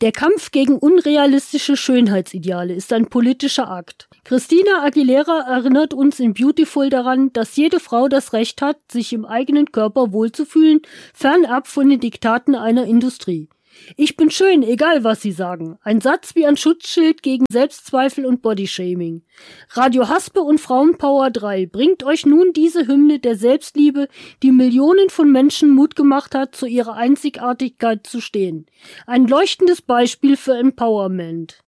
Der Kampf gegen unrealistische Schönheitsideale ist ein politischer Akt. Christina Aguilera erinnert uns in Beautiful daran, dass jede Frau das Recht hat, sich im eigenen Körper wohlzufühlen, fernab von den Diktaten einer Industrie. Ich bin schön, egal was Sie sagen. Ein Satz wie ein Schutzschild gegen Selbstzweifel und Bodyshaming. Radio Haspe und Frauenpower 3 bringt euch nun diese Hymne der Selbstliebe, die Millionen von Menschen Mut gemacht hat, zu ihrer Einzigartigkeit zu stehen. Ein leuchtendes Beispiel für Empowerment.